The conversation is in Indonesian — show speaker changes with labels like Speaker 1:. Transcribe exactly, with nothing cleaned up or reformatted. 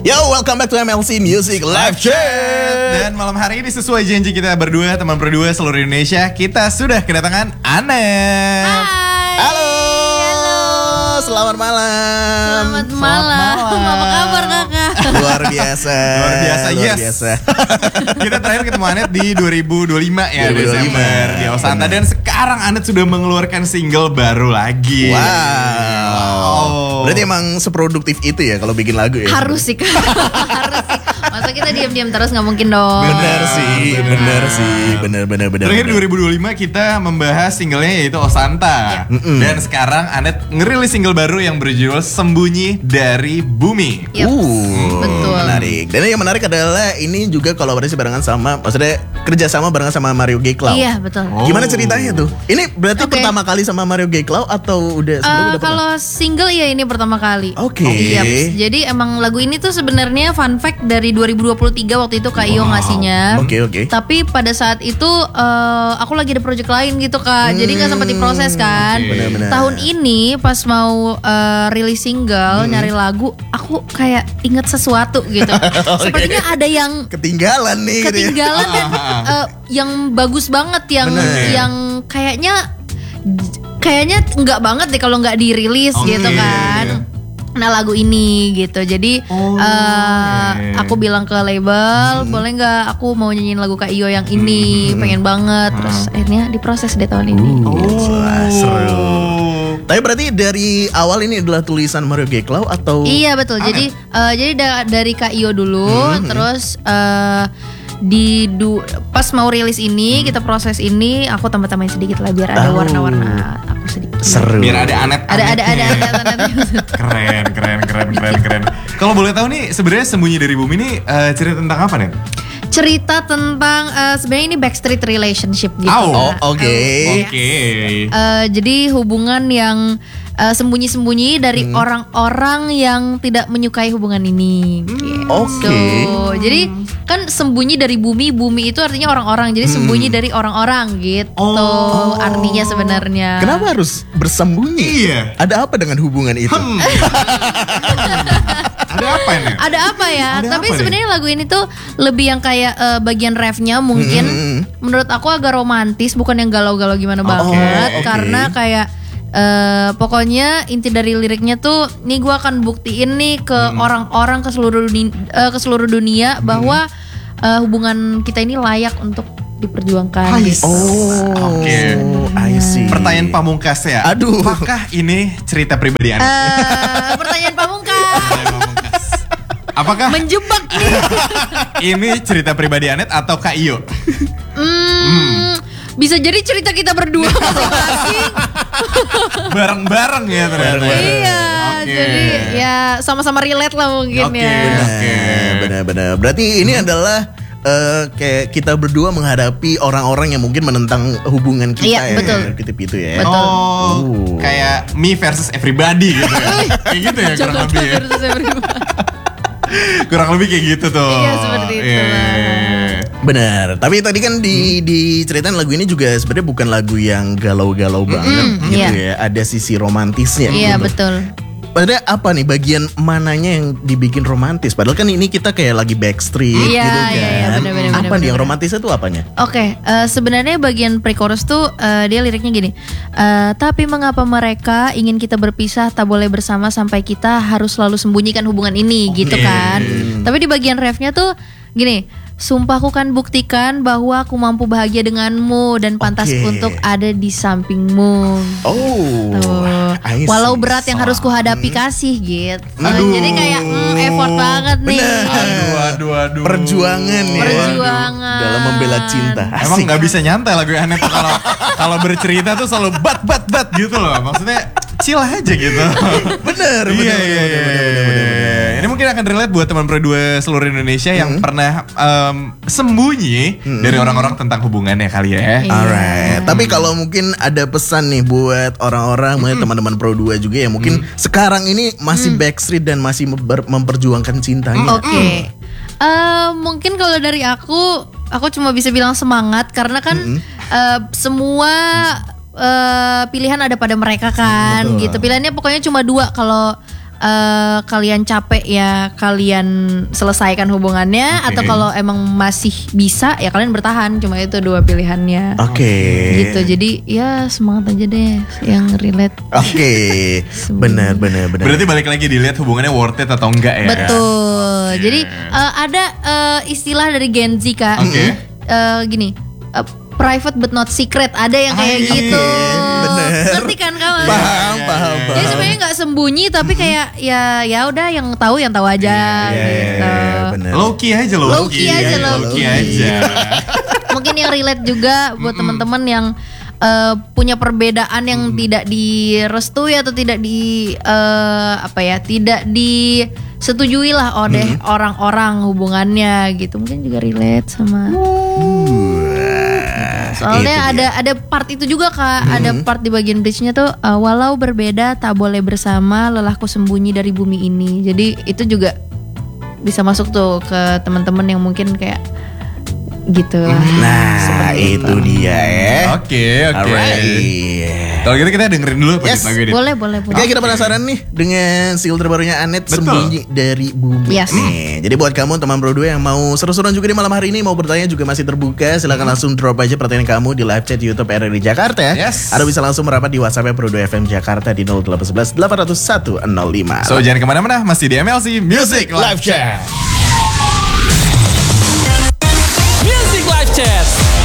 Speaker 1: Yo, welcome back to M L C Music Live Chat.
Speaker 2: Dan malam hari ini sesuai janji kita berdua, teman berdua seluruh Indonesia, kita sudah kedatangan Anet.
Speaker 3: Hai.
Speaker 1: Halo.
Speaker 3: Halo.
Speaker 1: Selamat malam.
Speaker 3: Selamat malam. Apa kabar kakak?
Speaker 1: Luar biasa.
Speaker 2: Luar biasa,
Speaker 1: Luar
Speaker 2: yes.
Speaker 1: biasa.
Speaker 2: Kita terakhir ketemu Anet di dua ribu dua puluh lima ya,
Speaker 1: dua ribu dua puluh lima.
Speaker 2: Desember di Osanta. Dan sekarang Anet sudah mengeluarkan single baru lagi.
Speaker 1: Wow.
Speaker 2: Oh.
Speaker 1: Berarti emang seproduktif itu ya kalau bikin lagu ya?
Speaker 3: Harus sih kak. Harus sih. Masa kita diam-diam terus nggak mungkin dong.
Speaker 1: Bener sih, bener sih, bener bener bener.
Speaker 2: Terakhir
Speaker 1: bener.
Speaker 2: dua ribu dua puluh lima kita membahas singlenya yaitu Osanta.
Speaker 1: Mm-mm.
Speaker 2: Dan sekarang Anet ngerilis single baru yang berjudul Sembunyi dari Bumi.
Speaker 3: Yep.
Speaker 1: Uh,
Speaker 3: Betul.
Speaker 1: Menarik. Dan yang menarik adalah ini juga kolaborasi barengan sama, maksudnya kerja sama barengan sama Mario G. Cloud.
Speaker 3: Iya betul.
Speaker 2: Oh.
Speaker 1: Gimana ceritanya tuh? Ini berarti
Speaker 3: Oke.
Speaker 1: pertama kali sama Mario G. Cloud atau udah sebelumnya
Speaker 3: Eh,
Speaker 1: udah pernah?
Speaker 3: kalau single ya ini pertama kali.
Speaker 1: Oke.
Speaker 3: Iya. Jadi emang lagu ini tuh sebenarnya fun fact dari dua ribu dua puluh tiga waktu itu Kak Iyo ngasihnya.
Speaker 1: Oke oke.
Speaker 3: Tapi pada saat itu eh, aku lagi ada project lain gitu kak, jadi nggak sempat diproses kan.
Speaker 2: Oke.
Speaker 1: Benar-benar.
Speaker 3: Tahun ini pas mau eh, rilis single, nyari lagu, aku kayak inget sesuatu gitu. Sepertinya ada yang
Speaker 1: Ketinggalan nih. gitu ya.
Speaker 3: ketinggalan dan eh, yang bagus banget, yang
Speaker 1: Bener.
Speaker 3: yang kayaknya kayaknya nggak banget deh kalau nggak dirilis
Speaker 2: Oke.
Speaker 3: gitu kan. Nah lagu ini gitu, jadi
Speaker 2: Oh,
Speaker 3: eh,
Speaker 2: oke.
Speaker 3: aku bilang ke label, boleh nggak aku mau nyanyiin lagu Kak Iyo yang ini, pengen banget. Terus akhirnya diproses deh tahun ini.
Speaker 1: Uh, wah, seru.
Speaker 2: Oh.
Speaker 1: Tapi berarti dari awal ini adalah tulisan Mario G. Cloud atau?
Speaker 3: Iya betul. Jadi eh, jadi da- dari Kak Iyo dulu, terus eh, di du- pas mau rilis ini kita proses ini, aku tambah-tambahin sedikit lah biar ada
Speaker 1: Oh.
Speaker 3: warna-warna aku sedikit.
Speaker 1: Seru.
Speaker 2: Biar ada Anet.
Speaker 3: Ada ada ada ada ada.
Speaker 2: Keren, keren, keren, keren, keren. Kalau boleh tahu nih, sebenarnya Sembunyi dari Bumi ini eh, cerita tentang apa nih?
Speaker 3: Cerita tentang eh, sebenarnya ini backstreet relationship gitu.
Speaker 1: Oh,
Speaker 3: Kak.
Speaker 1: oke.
Speaker 3: Eh,
Speaker 2: Oke.
Speaker 3: eh, jadi hubungan yang eh, sembunyi-sembunyi dari orang-orang yang tidak menyukai hubungan ini. Gitu.
Speaker 1: Oke.
Speaker 3: Jadi kan sembunyi dari bumi, bumi itu artinya orang-orang. Jadi sembunyi dari orang-orang gitu.
Speaker 2: Oh.
Speaker 3: Artinya sebenarnya.
Speaker 1: Kenapa harus bersembunyi?
Speaker 2: Iya.
Speaker 1: Ada apa dengan hubungan itu?
Speaker 2: Hmm. Ada apa ini?
Speaker 3: Ada apa ya?
Speaker 2: Ada
Speaker 3: Tapi
Speaker 2: apa nih?
Speaker 3: sebenarnya lagu ini tuh lebih yang kayak eh, bagian refnya mungkin
Speaker 1: Hmm.
Speaker 3: menurut aku agak romantis, bukan yang galau-galau gimana banget.
Speaker 1: oke.
Speaker 3: Karena kayak eh, pokoknya inti dari liriknya tuh, nih gue akan buktiin nih ke
Speaker 1: Hmm.
Speaker 3: orang-orang ke seluruh dunia, ke seluruh dunia bahwa eh, hubungan kita ini layak untuk diperjuangkan.
Speaker 2: Hai.
Speaker 3: Gitu.
Speaker 1: Oh,
Speaker 2: Oke.
Speaker 1: I see.
Speaker 2: Pertanyaan pamungkas ya.
Speaker 1: Aduh.
Speaker 2: Apakah ini cerita pribadi Anet?
Speaker 3: Eh, pertanyaan pamungkas.
Speaker 2: Pertanyaan pamungkas. Apakah
Speaker 3: Menjebak nih.
Speaker 2: ini cerita pribadi Anet atau Kak Iyo?
Speaker 3: Hmm, bisa jadi cerita kita berdua masing-masing.
Speaker 2: Bareng-bareng ya ternyata.
Speaker 1: Bareng-bareng.
Speaker 3: Iya,
Speaker 2: Oke.
Speaker 3: jadi ya sama-sama relate lah mungkin
Speaker 2: Oke,
Speaker 3: ya.
Speaker 1: Benar,
Speaker 2: Oke.
Speaker 1: benar-benar. Berarti ini adalah eh, kayak kita berdua menghadapi orang-orang yang mungkin menentang hubungan kita
Speaker 3: Iya,
Speaker 1: ya.
Speaker 3: betul.
Speaker 1: Titip itu ya.
Speaker 3: Betul.
Speaker 2: Oh,
Speaker 1: Uh.
Speaker 2: kayak me versus everybody gitu ya. Kayak gitu ya kurang lebih ya. Kurang lebih kayak gitu tuh.
Speaker 3: Iya, seperti itu
Speaker 2: Iya,
Speaker 3: lah.
Speaker 2: iya, iya.
Speaker 1: Benar. Tapi tadi kan di diceritain lagu ini juga sebenarnya bukan lagu yang galau-galau banget gitu
Speaker 3: iya.
Speaker 1: ya. Ada sisi romantisnya.
Speaker 3: Iya
Speaker 1: gitu.
Speaker 3: betul.
Speaker 1: Padahal apa nih bagian mananya yang dibikin romantis? Padahal kan ini kita kayak lagi backstreet
Speaker 3: Iya,
Speaker 1: gitu kan.
Speaker 3: iya, iya, benar, benar,
Speaker 1: apa
Speaker 3: benar,
Speaker 1: nih yang
Speaker 3: benar.
Speaker 1: romantisnya tuh apanya?
Speaker 3: Oke, eh, sebenarnya bagian pre-chorus tuh eh, dia liriknya gini. Eh, tapi mengapa mereka ingin kita berpisah, tak boleh bersama sampai kita harus selalu sembunyikan hubungan ini, gitu kan? Tapi di bagian refnya tuh gini. Sumpahku kan buktikan bahwa aku mampu bahagia denganmu dan pantas
Speaker 1: Oke.
Speaker 3: untuk ada di sampingmu.
Speaker 1: Oh.
Speaker 3: Tuh.
Speaker 1: I see.
Speaker 3: Walau berat yang harus kuhadapi kasih gitu.
Speaker 2: Aduh.
Speaker 3: Jadi kayak mm, effort banget nih.
Speaker 1: Bener.
Speaker 2: Aduh, aduh, aduh.
Speaker 1: Perjuangan ya.
Speaker 3: Perjuangan.
Speaker 1: Dalam membela cinta.
Speaker 2: Emang
Speaker 1: Asik.
Speaker 2: nggak bisa nyantai lagu Anet tuh kalau kalau bercerita tuh selalu bat bat bat gitu loh. Maksudnya chill aja gitu.
Speaker 1: Bener, bener,
Speaker 2: Iya,
Speaker 1: bener,
Speaker 2: iya,
Speaker 1: bener,
Speaker 2: iya,
Speaker 1: bener,
Speaker 2: iya.
Speaker 1: bener, bener, bener.
Speaker 2: Ini mungkin akan relate buat teman berdua seluruh Indonesia yang pernah em, sembunyi dari orang-orang tentang hubungannya kali ya.
Speaker 3: Iya.
Speaker 1: Alright, tapi kalau mungkin ada pesan nih buat orang-orang, mungkin teman-teman Pro dua juga yang mungkin sekarang ini masih backstreet dan masih memper- memperjuangkan cintanya.
Speaker 3: Oke. Eh, mungkin kalau dari aku, aku cuma bisa bilang semangat karena kan eh, semua eh, pilihan ada pada mereka kan,
Speaker 1: Betul.
Speaker 3: gitu. Pilihannya pokoknya cuma dua kalau uh, kalian capek ya kalian selesaikan hubungannya,
Speaker 2: Oke.
Speaker 3: atau kalau emang masih bisa ya kalian bertahan. Cuma itu dua pilihannya.
Speaker 1: Oke.
Speaker 3: Gitu. Jadi ya semangat aja deh yang relate.
Speaker 1: Oke. Benar benar benar.
Speaker 2: Berarti balik lagi dilihat hubungannya worth it atau enggak ya.
Speaker 3: Betul. Jadi uh, ada uh, istilah dari Gen Z Kak.
Speaker 2: Oke.
Speaker 3: Uh, gini, uh, private but not secret. Ada yang kayak
Speaker 2: Ah,
Speaker 3: gitu.
Speaker 1: bener.
Speaker 3: Ngerti kan kawan?
Speaker 1: Paham, paham,
Speaker 3: Jadi
Speaker 1: paham.
Speaker 3: sebenarnya nggak sembunyi tapi kayak ya ya udah yang tahu yang tahu aja
Speaker 1: Iya,
Speaker 3: gitu.
Speaker 1: benar.
Speaker 2: Low key aja loh.
Speaker 3: Low key aja, low
Speaker 2: Low key
Speaker 3: key.
Speaker 2: aja.
Speaker 3: Mungkin yang relate juga buat teman-teman yang uh, punya perbedaan yang tidak direstui atau tidak di uh, apa ya tidak disetujui lah oleh orang-orang hubungannya gitu, mungkin juga relate sama. Soalnya
Speaker 1: Itu
Speaker 3: ada ada part itu juga Kak, ada part di bagian bridge-nya tuh uh, walau berbeda tak boleh bersama, lelahku sembunyi dari bumi ini. Jadi itu juga bisa masuk tuh ke teman-teman yang mungkin kayak gitu lah.
Speaker 1: Nah,
Speaker 3: Seperti
Speaker 1: itu dia ya.
Speaker 2: Oke, oke.
Speaker 1: Alright.
Speaker 2: Kalau gitu kita dengerin dulu apa
Speaker 1: Yes.
Speaker 2: lagu ini.
Speaker 3: Boleh, boleh, boleh.
Speaker 1: Oke, kita penasaran nih dengan single terbarunya Anet,
Speaker 2: Betul.
Speaker 1: Sembunyi dari Bumi.
Speaker 3: Yes.
Speaker 1: Nih, jadi buat kamu teman Pro dua yang mau seru-seruan juga di malam hari ini, mau bertanya juga masih terbuka, silakan langsung drop aja pertanyaan kamu di live chat YouTube R R I Jakarta ya.
Speaker 2: Yes.
Speaker 1: Atau bisa langsung merapat di WhatsApp Pro dua F M Jakarta di nol delapan satu satu delapan nol satu nol lima.
Speaker 2: So jangan kemana-mana, masih di M L C Music Live Chat.